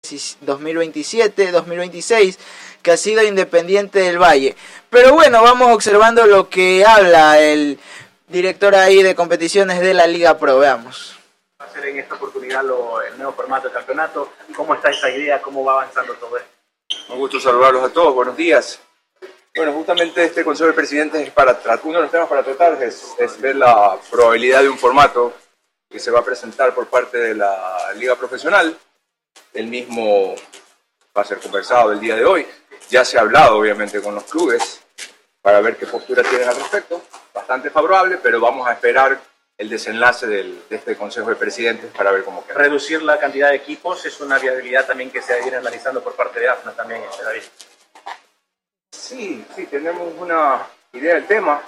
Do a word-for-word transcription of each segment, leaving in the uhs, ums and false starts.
dos mil veintisiete, dos mil veintiséis, que ha sido Independiente del Valle. Pero bueno, vamos observando lo que habla el director ahí de competiciones de la Liga Pro. Veamos. Va a ser en esta oportunidad lo, el nuevo formato de campeonato. ¿Cómo está esta idea? ¿Cómo va avanzando todo esto? Un gusto saludarlos a todos. Buenos días. Bueno, justamente este Consejo de Presidentes es para tratar, uno de los temas para tratar es, es ver la probabilidad de un formato que se va a presentar por parte de la Liga Profesional. El mismo va a ser conversado el día de hoy. Ya se ha hablado obviamente con los clubes para ver qué postura tienen al respecto. Bastante favorable, pero vamos a esperar el desenlace del, de este Consejo de Presidentes para ver cómo queda. Reducir la cantidad de equipos es una viabilidad también que se viene analizando por parte de A F N A también, David. Sí, sí, tenemos una idea del tema.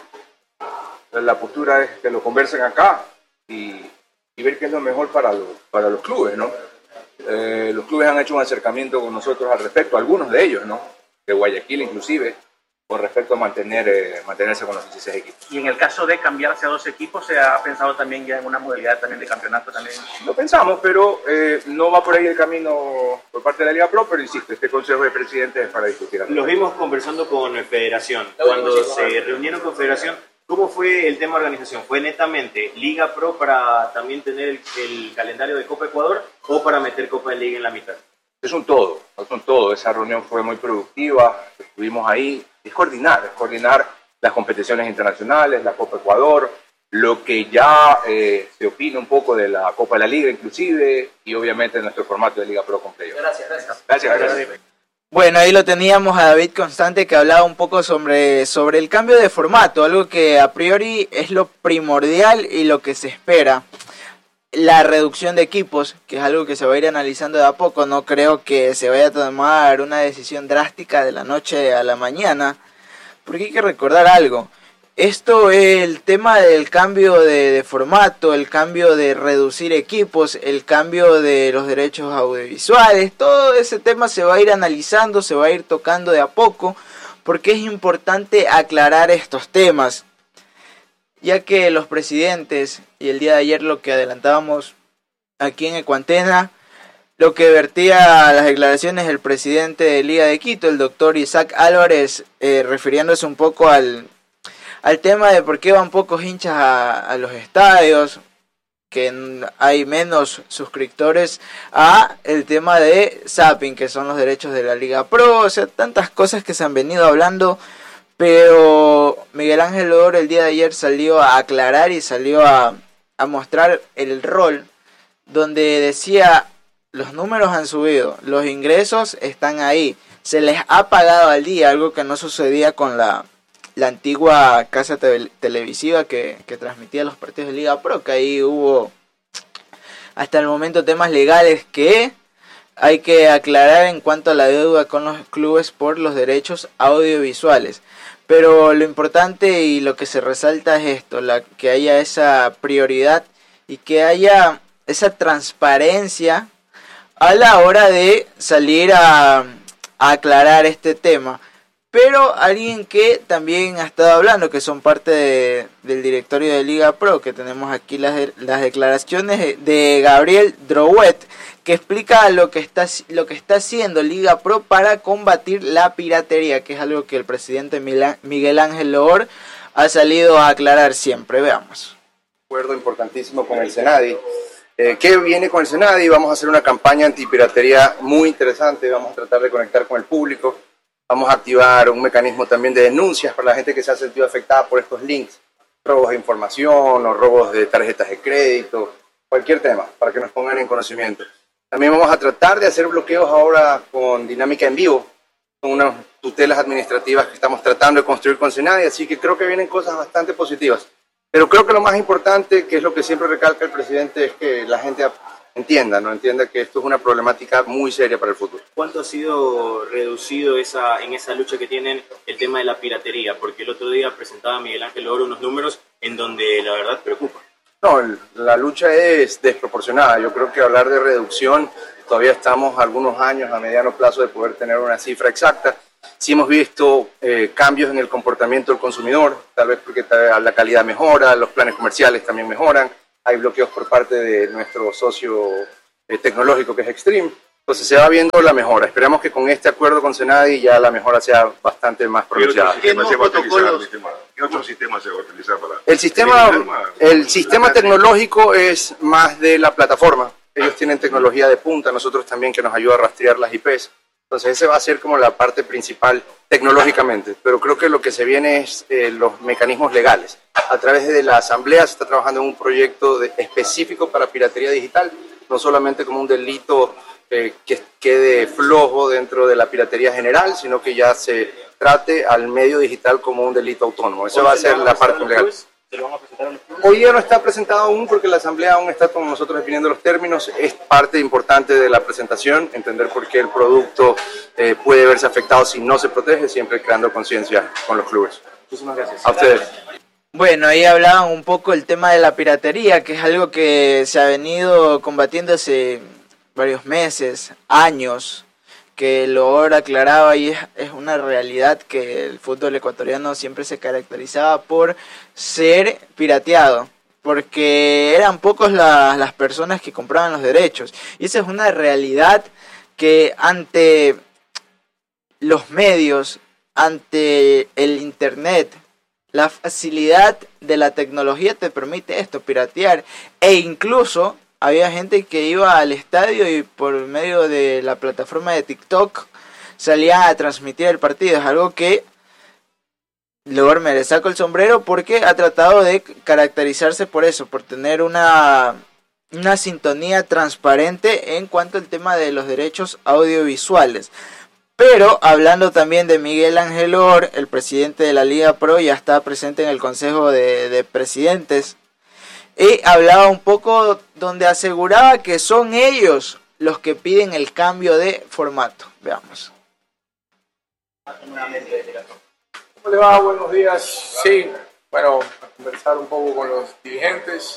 La postura es que lo conversen acá y, y ver qué es lo mejor para, lo, para los clubes, ¿no? Eh, los clubes han hecho un acercamiento con nosotros al respecto, algunos de ellos, ¿no? De Guayaquil inclusive, con respecto a mantener, eh, mantenerse con los dieciséis equipos. Y en el caso de cambiarse a dos equipos, ¿se ha pensado también ya en una modalidad también de campeonato? También? Lo pensamos, pero eh, no va por ahí el camino por parte de la Liga Pro, pero insisto, este Consejo de Presidentes es para discutir. Los vimos conversando con Federación. Cuando se reunieron con Federación, ¿cómo fue el tema de organización? ¿Fue netamente Liga Pro para también tener el, el calendario de Copa Ecuador o para meter Copa de Liga en la mitad? Es un todo, es un todo. Esa reunión fue muy productiva, estuvimos ahí. Es coordinar, es coordinar las competiciones internacionales, la Copa Ecuador, lo que ya eh, se opina un poco de la Copa de la Liga inclusive, y obviamente nuestro formato de Liga Pro completo. Gracias, gracias. Gracias, gracias. Bueno, ahí lo teníamos a David Constante, que hablaba un poco sobre, sobre el cambio de formato, algo que a priori es lo primordial y lo que se espera. La reducción de equipos, que es algo que se va a ir analizando de a poco. No creo que se vaya a tomar una decisión drástica de la noche a la mañana, porque hay que recordar algo. Esto, el tema del cambio de, de formato, el cambio de reducir equipos, el cambio de los derechos audiovisuales, todo ese tema se va a ir analizando, se va a ir tocando de a poco, porque es importante aclarar estos temas, ya que los presidentes, y el día de ayer lo que adelantábamos aquí en Ecuantena, lo que vertía las declaraciones del presidente de Liga de Quito, el doctor Isaac Álvarez, eh, refiriéndose un poco al, al tema de por qué van pocos hinchas a, a los estadios, que hay menos suscriptores, a el tema de zapping, que son los derechos de la Liga Pro, o sea, tantas cosas que se han venido hablando. Pero Miguel Ángel Loor el día de ayer salió a aclarar y salió a, a mostrar el rol, donde decía, los números han subido, los ingresos están ahí, se les ha pagado al día, algo que no sucedía con la, la antigua casa te televisiva que, que transmitía los partidos de Liga Pro, que ahí hubo hasta el momento temas legales que hay que aclarar en cuanto a la deuda con los clubes por los derechos audiovisuales. Pero lo importante y lo que se resalta es esto, la, que haya esa prioridad y que haya esa transparencia a la hora de salir a, a aclarar este tema. Pero alguien que también ha estado hablando, que son parte de, del directorio de Liga Pro, que tenemos aquí las, las declaraciones de Gabriel Drouet, que explica lo que está lo que está haciendo Liga Pro para combatir la piratería, que es algo que el presidente Miguel Ángel Loor ha salido a aclarar siempre. Veamos. Un acuerdo importantísimo con el Senadi. Eh, ¿Qué viene con el Senadi? Vamos a hacer una campaña antipiratería muy interesante, vamos a tratar de conectar con el público. Vamos a activar un mecanismo también de denuncias para la gente que se ha sentido afectada por estos links, robos de información o robos de tarjetas de crédito, cualquier tema, para que nos pongan en conocimiento. También vamos a tratar de hacer bloqueos ahora con dinámica en vivo, con unas tutelas administrativas que estamos tratando de construir con Senadi, así que creo que vienen cosas bastante positivas. Pero creo que lo más importante, que es lo que siempre recalca el presidente, es que la gente entienda, ¿no? Entienda que esto es una problemática muy seria para el futuro. ¿Cuánto ha sido reducido esa, en esa lucha que tienen el tema de la piratería? Porque el otro día presentaba Miguel Ángel Loor unos números en donde la verdad preocupa. No, la lucha es desproporcionada. Yo creo que hablar de reducción, todavía estamos algunos años a mediano plazo de poder tener una cifra exacta. Sí hemos visto eh, cambios en el comportamiento del consumidor, tal vez porque la calidad mejora, los planes comerciales también mejoran. Hay bloqueos por parte de nuestro socio eh, tecnológico que es Extreme, Entonces se va viendo la mejora. Esperamos que con este acuerdo con Senadi ya la mejora sea bastante más pronunciada. ¿Qué otro sistema se va a utilizar? ¿Qué otro sistema se va a utilizar para...? El sistema, el sistema tecnológico es más de la plataforma. Ellos tienen tecnología de punta, nosotros también, que nos ayuda a rastrear las I Pes. Entonces ese va a ser como la parte principal tecnológicamente, pero creo que lo que se viene es eh, los mecanismos legales. A través de la Asamblea se está trabajando en un proyecto de, específico para piratería digital, no solamente como un delito eh, que quede flojo dentro de la piratería general, sino que ya se trate al medio digital como un delito autónomo. Eso va a ser la parte legal. ¿Se lo van a presentar a los clubes? Hoy día no está presentado aún porque la Asamblea aún está con nosotros definiendo los términos. Es parte importante de la presentación, entender por qué el producto eh, puede verse afectado si no se protege, siempre creando conciencia con los clubes. Muchísimas gracias. A ustedes. Bueno, ahí hablaban un poco el tema de la piratería, que es algo que se ha venido combatiendo hace varios meses, años, que lo ahora aclaraba, y es, es una realidad que el fútbol ecuatoriano siempre se caracterizaba por ser pirateado, porque eran pocos la, las personas que compraban los derechos, y esa es una realidad que ante los medios, ante el internet, la facilidad de la tecnología te permite esto, piratear, e incluso había gente que iba al estadio y por medio de la plataforma de TikTok salía a transmitir el partido. Es algo que Lorme le saco el sombrero porque ha tratado de caracterizarse por eso, por tener una, una sintonía transparente en cuanto al tema de los derechos audiovisuales. Pero hablando también de Miguel Ángel Or, el presidente de la Liga Pro, ya está presente en el Consejo de, de Presidentes. Y hablaba un poco donde aseguraba que son ellos los que piden el cambio de formato. Veamos. ¿Cómo le va? Buenos días. Sí, bueno, a conversar un poco con los dirigentes,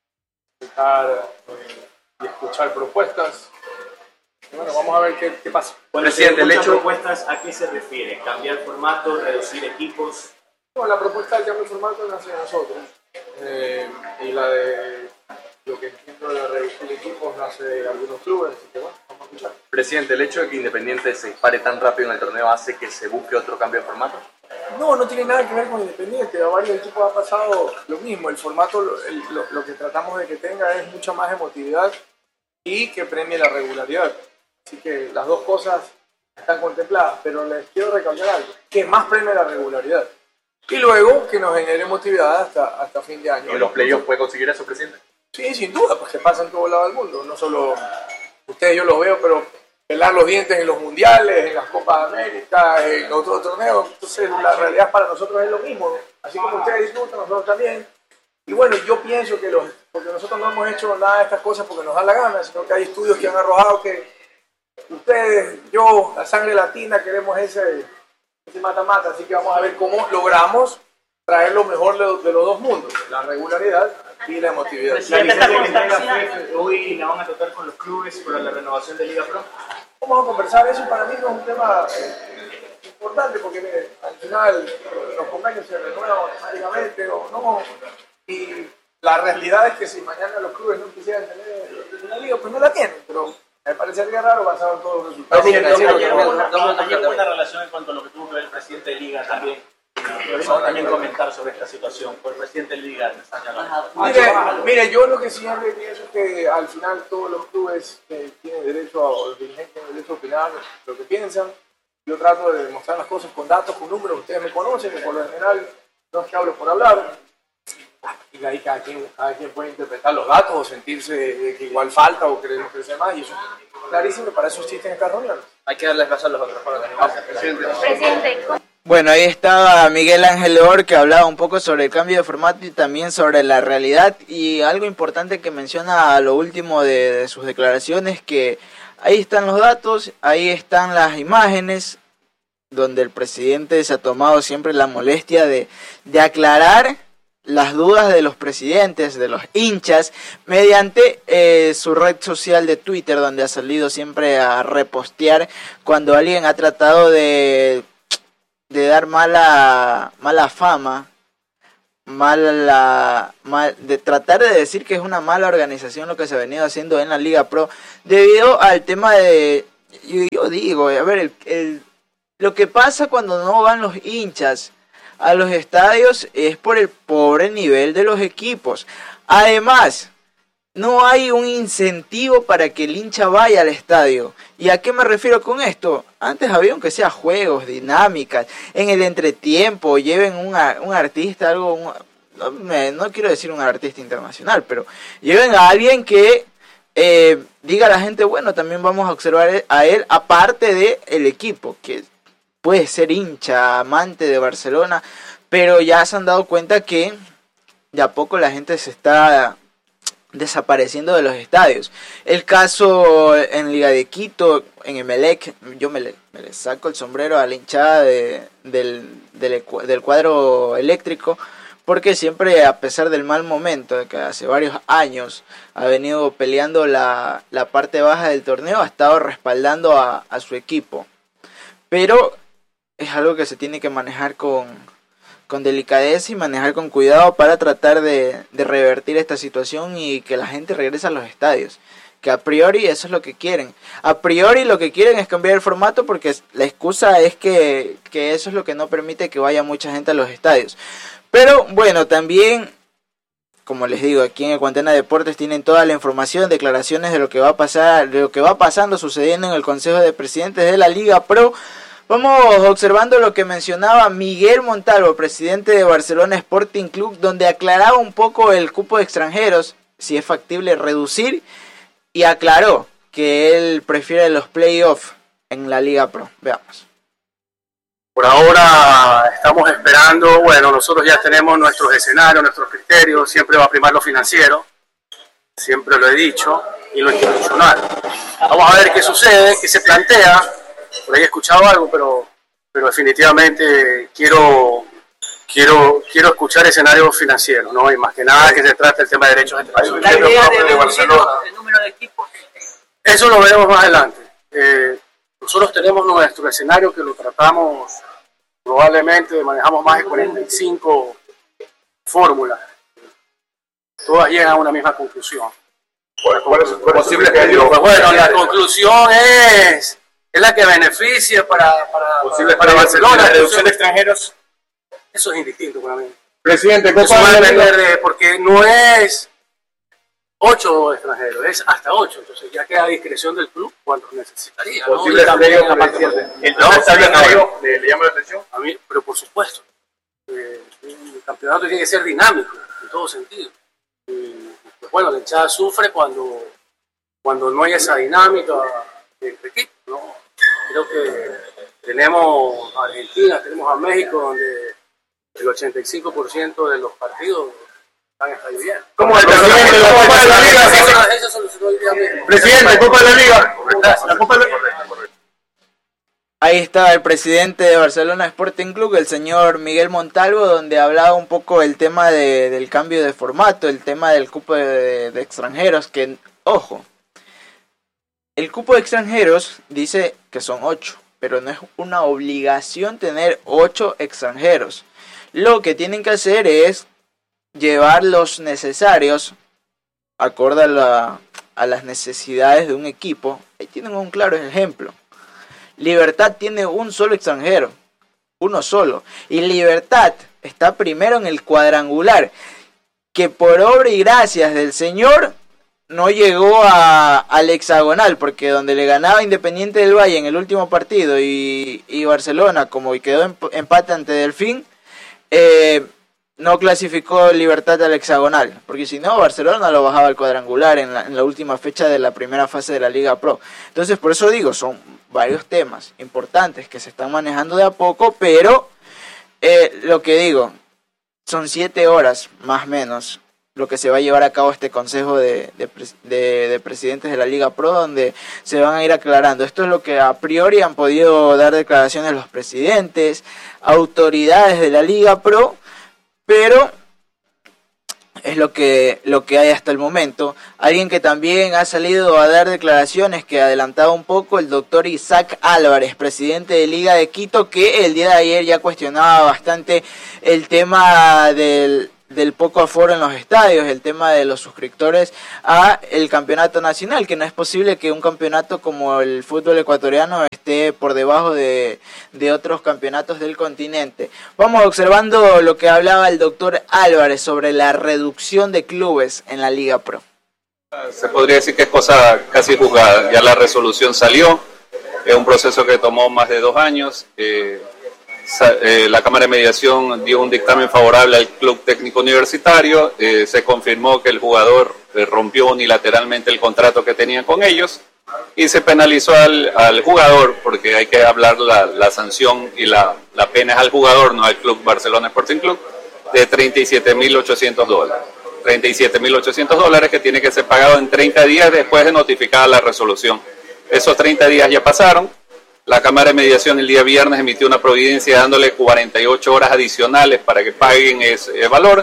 escuchar, eh, y escuchar propuestas. Y bueno, vamos a ver qué, qué pasa. Cuando Presidente, el hecho... propuestas, ¿a qué se refiere? ¿Cambiar formato, reducir equipos? No, la propuesta del cambio de formato nace de nosotros. Eh, y la de lo que entiendo de reducir equipos nace de algunos clubes, así que bueno, vamos a escuchar. Presidente, ¿el hecho de que Independiente se dispare tan rápido en el torneo hace que se busque otro cambio de formato? No, no tiene nada que ver con Independiente. A varios equipos ha pasado lo mismo. El formato, lo, el, lo, lo que tratamos de que tenga es mucha más emotividad y que premie la regularidad. Así que las dos cosas están contempladas, pero les quiero recalcar algo, que más premie la regularidad. Y luego que nos genere emotividad hasta, hasta fin de año. ¿En los playoffs puede conseguir eso, presidente? Sí, sin duda, pues que pasa en todo lado del mundo. No solo ustedes, yo los veo, pero pelar los dientes en los mundiales, en las Copas de América, en otros torneos. Entonces la realidad para nosotros es lo mismo. Así como ustedes disfrutan, nosotros también. Y bueno, yo pienso que los, porque nosotros no hemos hecho nada de estas cosas porque nos da la gana, sino que hay estudios que han arrojado que ustedes, yo, la sangre latina, queremos ese... ese mata-mata, así que vamos a ver cómo logramos traer lo mejor de, de los dos mundos, la regularidad y la emotividad. La licencia que tiene la F E F hoy la van a tratar con los clubes para la renovación de Liga Pro. Vamos a conversar eso, para mí no es un tema eh, importante porque mire, al final los convenios se renuevan automáticamente o no, y la realidad es que si mañana los clubes no quisieran tener una liga, pues no la tienen, pero me parecería raro basado en todos los resultados. Ayer, ayer, ayer, ayer hubo una relación en cuanto a lo que tuvo que ver el presidente de Liga también. Podemos también comentar sobre esta situación por el presidente de Liga. Mire, mire, yo lo que siempre pienso es que al final todos los clubes eh, tienen derecho a, los dirigentes tienen derecho a opinar lo que piensan. Yo trato de demostrar las cosas con datos, con números. Ustedes me conocen, que por lo general no es que hablo por hablar. Y ahí cada quien, cada quien puede interpretar los datos o sentirse que igual falta o queremos crecer más. Y eso es clarísimo, para eso existen estas reuniones. Hay que darles paso a los otros para organizarse. Presidente. Presidente. Bueno, ahí estaba Miguel Ángel Or, que hablaba un poco sobre el cambio de formato y también sobre la realidad. Y algo importante que menciona a lo último de, de sus declaraciones, que ahí están los datos, ahí están las imágenes, donde el presidente se ha tomado siempre la molestia de, de aclarar las dudas de los presidentes, de los hinchas, mediante eh, su red social de Twitter, donde ha salido siempre a repostear cuando alguien ha tratado de, de dar mala, mala fama, mala, mal, de tratar de decir que es una mala organización lo que se ha venido haciendo en la Liga Pro, debido al tema de, yo, yo digo, a ver, el, el, lo que pasa cuando no van los hinchas a los estadios es por el pobre nivel de los equipos. Además, no hay un incentivo para que el hincha vaya al estadio. ¿Y a qué me refiero con esto? Antes había aunque sea juegos, dinámicas, en el entretiempo, lleven un, un artista, algo, un, no, me, no quiero decir un artista internacional, pero lleven a alguien que eh, diga a la gente, bueno, también vamos a observar a él, aparte de el equipo, que puede ser hincha, amante de Barcelona, pero ya se han dado cuenta que de a poco la gente se está desapareciendo de los estadios. El caso en Liga de Quito, en Emelec, yo me le, me le saco el sombrero a la hinchada de, del, del, del cuadro eléctrico, porque siempre, a pesar del mal momento, de que hace varios años ha venido peleando la, la parte baja del torneo, ha estado respaldando a, a su equipo. Pero es algo que se tiene que manejar con, con delicadeza y manejar con cuidado para tratar de, de revertir esta situación y que la gente regrese a los estadios. Que a priori eso es lo que quieren. A priori lo que quieren es cambiar el formato porque la excusa es que, que eso es lo que no permite que vaya mucha gente a los estadios. Pero bueno, también, como les digo, aquí en Cuantena Deportes tienen toda la información, declaraciones de lo que va a pasar, de lo que va pasando, sucediendo en el Consejo de Presidentes de la Liga Pro. Vamos observando lo que mencionaba Miguel Montalvo, presidente de Barcelona Sporting Club, donde aclaraba un poco el cupo de extranjeros, si es factible reducir, y aclaró que él prefiere los playoffs en la Liga Pro. Veamos. Por ahora estamos esperando, bueno, nosotros ya tenemos nuestros escenarios, nuestros criterios, siempre va a primar lo financiero, siempre lo he dicho, y lo institucional. Vamos a ver qué sucede, qué se plantea. Por ahí he escuchado algo, pero, pero definitivamente quiero, quiero, quiero escuchar escenarios financieros, ¿no? Y más que nada que se trate del tema de derechos internacionales. La idea de Barcelona, el número de equipos. Eso lo veremos más adelante. Eh, nosotros tenemos nuestro escenario que lo tratamos, probablemente manejamos más de cuarenta y cinco fórmulas. Todas llegan a una misma conclusión. ¿Cuál es posible que pues bueno, la conclusión es... es la que beneficia para, para, para, para Barcelona. La reducción de extranjeros, eso es indistinto para mí. Presidente, eso va a depender de, porque no es ocho extranjeros, es hasta ocho. Entonces ya queda a discreción del club cuando necesitaría. ¿Posible ¿no? también la partida de, el escenario le, le llama la atención? A mí, pero por supuesto. Eh, el campeonato tiene que ser dinámico, en todo sentido. Y, pues bueno, la hinchada sufre cuando, cuando no hay esa dinámica entre equipos, ¿no? Creo que tenemos a Argentina, tenemos a México, donde el ochenta y cinco por ciento de los partidos están hasta bien. ¿Cómo el presidente de la Copa de la Liga? Eso solucionó el día mismo. Presidente, Copa de la Liga. La Copa de la Liga. Ahí está el presidente de Barcelona Sporting Club, el señor Miguel Montalvo, donde hablaba un poco del tema de, del cambio de formato, el tema del cupo de, de extranjeros, que, ojo, el cupo de extranjeros dice que son ocho, pero no es una obligación tener ocho extranjeros. Lo que tienen que hacer es llevar los necesarios, acorde a, la, a las necesidades de un equipo. Ahí tienen un claro ejemplo. Libertad tiene un solo extranjero, uno solo. Y Libertad está primero en el cuadrangular, que por obra y gracias del Señor no llegó a, al hexagonal, porque donde le ganaba Independiente del Valle en el último partido y, y Barcelona, como quedó en, empate ante Delfín, eh, no clasificó Libertad al hexagonal, porque si no, Barcelona lo bajaba al cuadrangular en la, en la última fecha de la primera fase de la Liga Pro. Entonces, por eso digo, son varios temas importantes que se están manejando de a poco, pero eh, lo que digo, son siete horas más o menos lo que se va a llevar a cabo este consejo de, de, de, de presidentes de la Liga Pro, donde se van a ir aclarando. Esto es lo que a priori han podido dar declaraciones los presidentes, autoridades de la Liga Pro, pero es lo que, lo que hay hasta el momento. Alguien que también ha salido a dar declaraciones, que adelantaba un poco, el doctor Isaac Álvarez, presidente de Liga de Quito, que el día de ayer ya cuestionaba bastante el tema del del poco aforo en los estadios, el tema de los suscriptores a el campeonato nacional, que no es posible que un campeonato como el fútbol ecuatoriano esté por debajo de, de otros campeonatos del continente. Vamos observando lo que hablaba el doctor Álvarez sobre la reducción de clubes en la Liga Pro. Se podría decir que es cosa casi juzgada, ya la resolución salió, es un proceso que tomó más de dos años, eh, eh, la Cámara de Mediación dio un dictamen favorable al Club Técnico Universitario, eh, se confirmó que el jugador eh, rompió unilateralmente el contrato que tenía con ellos y se penalizó al, al jugador, porque hay que hablar la, la sanción y la, la pena es al jugador, no al Club Barcelona Sporting Club, de treinta y siete mil ochocientos dólares. treinta y siete mil ochocientos dólares que tiene que ser pagado en treinta días después de notificada la resolución. Esos treinta días ya pasaron. La Cámara de Mediación el día viernes emitió una providencia dándole cuarenta y ocho horas adicionales para que paguen ese valor.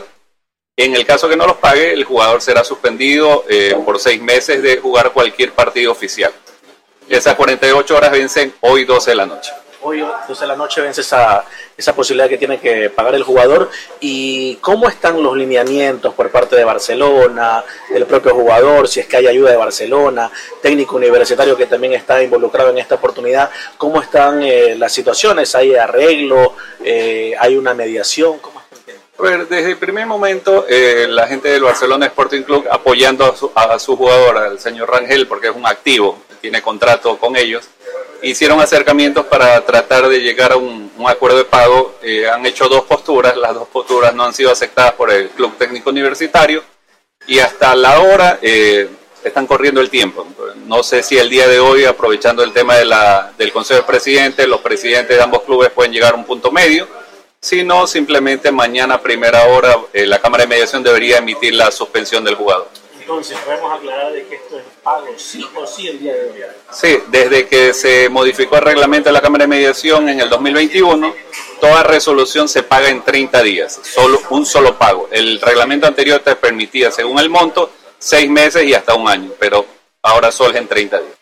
En el caso que no los pague, el jugador será suspendido eh, por seis meses de jugar cualquier partido oficial. Esas cuarenta y ocho horas vencen hoy doce de la noche. Hoy, doce de la noche, vence esa, esa posibilidad que tiene que pagar el jugador. ¿Y cómo están los lineamientos por parte de Barcelona, del propio jugador, si es que hay ayuda de Barcelona, técnico universitario que también está involucrado en esta oportunidad? ¿Cómo están eh, las situaciones? ¿Hay arreglo? Eh, ¿Hay una mediación? ¿Cómo está el tema? A ver, desde el primer momento, eh, la gente del Barcelona Sporting Club apoyando a su, a su jugador, al señor Rangel, porque es un activo, tiene contrato con ellos, hicieron acercamientos para tratar de llegar a un, un acuerdo de pago. Eh, han hecho dos posturas, las dos posturas no han sido aceptadas por el Club Técnico Universitario y hasta la hora eh, están corriendo el tiempo. No sé si el día de hoy, aprovechando el tema de la, del Consejo de Presidentes, los presidentes de ambos clubes pueden llegar a un punto medio, si no, simplemente mañana a primera hora eh, la Cámara de Mediación debería emitir la suspensión del jugador. Entonces, podemos aclarar de que esto es pago sí o sí el día de hoy. Sí, desde que se modificó el reglamento de la Cámara de Mediación en el dos mil veintiuno, toda resolución se paga en treinta días, solo un solo pago. El reglamento anterior te permitía, según el monto, seis meses y hasta un año, pero ahora solo es en treinta días.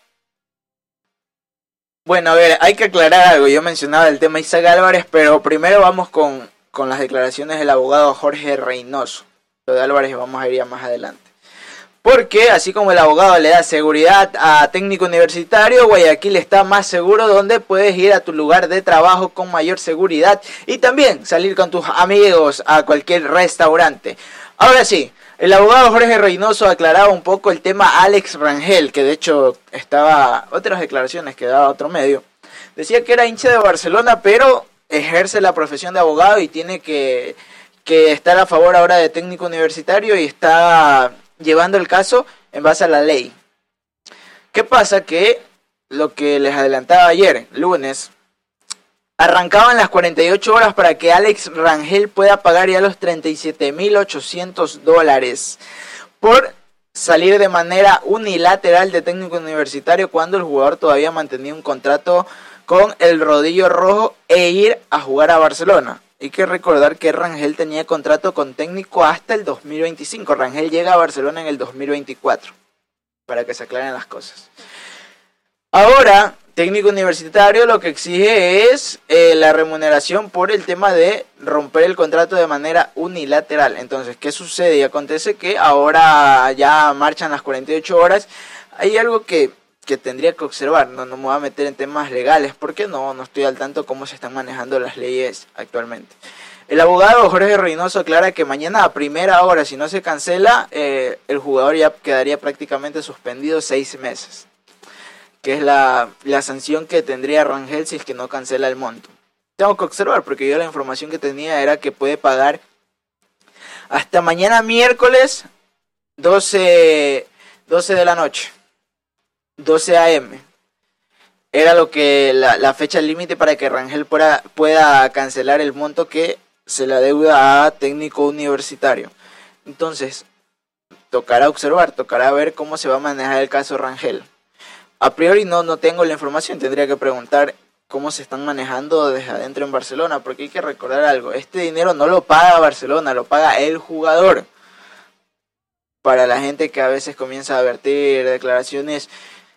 Bueno, a ver, hay que aclarar algo. Yo mencionaba el tema Isaac Álvarez, pero primero vamos con, con las declaraciones del abogado Jorge Reynoso. Lo de Álvarez vamos a ir ya más adelante. Porque así como el abogado le da seguridad a técnico universitario, Guayaquil está más seguro, donde puedes ir a tu lugar de trabajo con mayor seguridad y también salir con tus amigos a cualquier restaurante. Ahora sí, el abogado Jorge Reynoso aclaraba un poco el tema Alex Rangel, que de hecho estaba, otras declaraciones que daba otro medio. Decía que era hincha de Barcelona, pero ejerce la profesión de abogado y tiene que, que estar a favor ahora de técnico universitario y está llevando el caso en base a la ley. ¿Qué pasa? Que lo que les adelantaba ayer, lunes, arrancaban las cuarenta y ocho horas para que Alex Rangel pueda pagar ya los treinta y siete mil ochocientos dólares por salir de manera unilateral de técnico universitario cuando el jugador todavía mantenía un contrato con el Rodillo Rojo e ir a jugar a Barcelona. Hay que recordar que Rangel tenía contrato con técnico hasta el dos mil veinticinco. Rangel llega a Barcelona en el dos mil veinticuatro, para que se aclaren las cosas. Ahora, técnico universitario lo que exige es eh, la remuneración por el tema de romper el contrato de manera unilateral. Entonces, ¿qué sucede? Y acontece que ahora ya marchan las cuarenta y ocho horas. Hay algo que... que tendría que observar, no, no me voy a meter en temas legales, porque no, no estoy al tanto cómo se están manejando las leyes actualmente. El abogado Jorge Reynoso aclara que mañana a primera hora, si no se cancela, eh, el jugador ya quedaría prácticamente suspendido seis meses, que es la, la sanción que tendría Rangel si es que no cancela el monto. Tengo que observar, porque yo la información que tenía era que puede pagar hasta mañana miércoles doce de la noche. doce a eme era lo que la, la fecha límite para que Rangel pueda, pueda cancelar el monto que se le adeuda a técnico universitario. Entonces, tocará observar, tocará ver cómo se va a manejar el caso Rangel. A priori no, no tengo la información, tendría que preguntar cómo se están manejando desde adentro en Barcelona, porque hay que recordar algo, este dinero no lo paga Barcelona, lo paga el jugador. Para la gente que a veces comienza a vertir declaraciones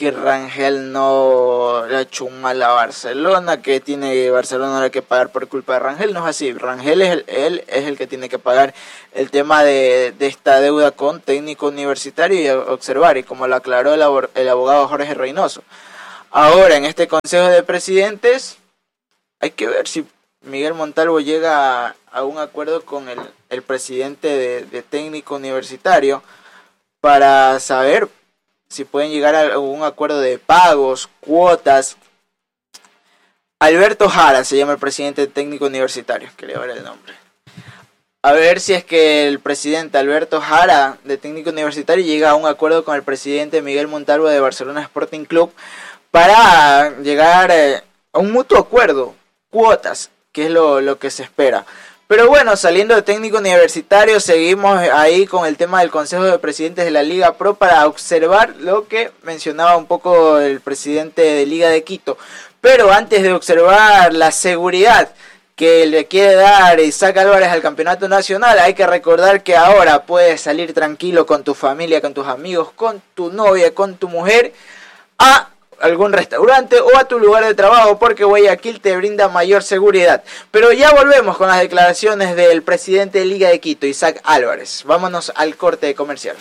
que Rangel no le ha hecho un mal a Barcelona, que tiene Barcelona ahora que pagar por culpa de Rangel. No es así, Rangel es el, él es el que tiene que pagar el tema de, de esta deuda con Técnico Universitario y observar, y como lo aclaró el, abor, el abogado Jorge Reynoso. Ahora, en este Consejo de Presidentes, hay que ver si Miguel Montalvo llega a, a un acuerdo con el, el presidente de, de Técnico Universitario para saber si pueden llegar a algún acuerdo de pagos, cuotas. Alberto Jara se llama el presidente técnico universitario, quería ver el nombre. A ver si es que el presidente Alberto Jara de técnico universitario llega a un acuerdo con el presidente Miguel Montalvo de Barcelona Sporting Club para llegar a un mutuo acuerdo, cuotas, que es lo, lo que se espera. Pero bueno, saliendo de técnico universitario, seguimos ahí con el tema del Consejo de Presidentes de la Liga Pro para observar lo que mencionaba un poco el presidente de Liga de Quito. Pero antes de observar la seguridad que le quiere dar Isaac Álvarez al campeonato nacional, hay que recordar que ahora puedes salir tranquilo con tu familia, con tus amigos, con tu novia, con tu mujer, a algún restaurante o a tu lugar de trabajo, porque Guayaquil te brinda mayor seguridad. Pero ya volvemos con las declaraciones del presidente de Liga de Quito, Isaac Álvarez. Vámonos al corte comercial.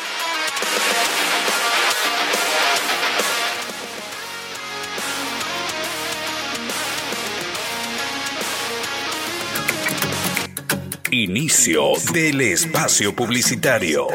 Inicio del espacio publicitario.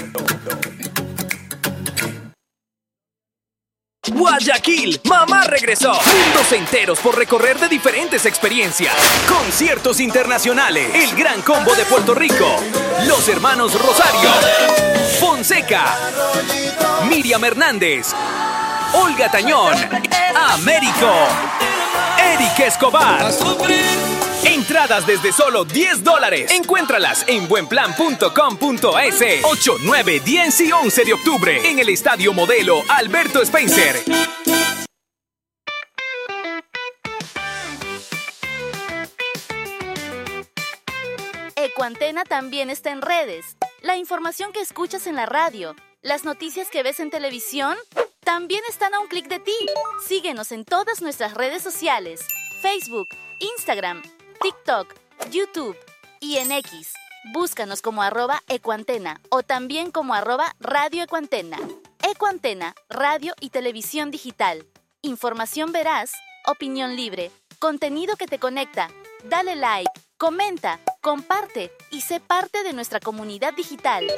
Guayaquil, mamá regresó. Mundos enteros por recorrer de diferentes experiencias. Conciertos internacionales. El gran combo de Puerto Rico. Los hermanos Rosario. Fonseca. Miriam Hernández. Olga Tañón. Américo. Eric Escobar. Entradas desde solo diez dólares. Encuéntralas en buenplan punto com punto es. ocho, nueve, diez y once de octubre en el Estadio Modelo Alberto Spencer. Ecuantena también está en redes. La información que escuchas en la radio, las noticias que ves en televisión, también están a un clic de ti. Síguenos en todas nuestras redes sociales: Facebook, Instagram, TikTok, YouTube y en X. Búscanos como arroba Ecuantena o también como arroba Radio Ecuantena. Ecuantena, radio y televisión digital. Información veraz, opinión libre, contenido que te conecta. Dale like, comenta, comparte y sé parte de nuestra comunidad digital.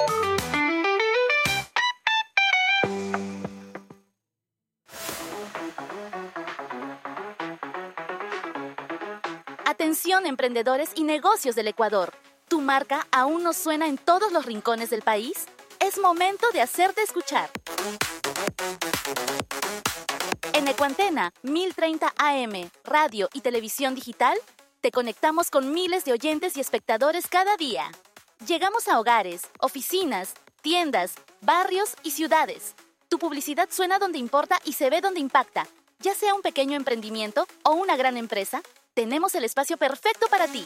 Atención, emprendedores y negocios del Ecuador. ¿Tu marca aún no suena en todos los rincones del país? Es momento de hacerte escuchar. En Ecuantena mil treinta A M, radio y televisión digital, te conectamos con miles de oyentes y espectadores cada día. Llegamos a hogares, oficinas, tiendas, barrios y ciudades. Tu publicidad suena donde importa y se ve donde impacta. Ya sea un pequeño emprendimiento o una gran empresa, tenemos el espacio perfecto para ti.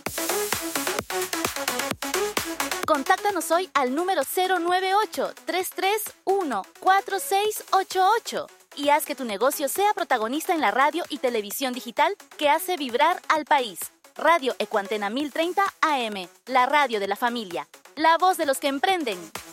Contáctanos hoy al número cero nueve ocho, tres tres uno, cuatro seis ocho ocho y haz que tu negocio sea protagonista en la radio y televisión digital que hace vibrar al país. Radio Ecuantena mil treinta A M, la radio de la familia, la voz de los que emprenden.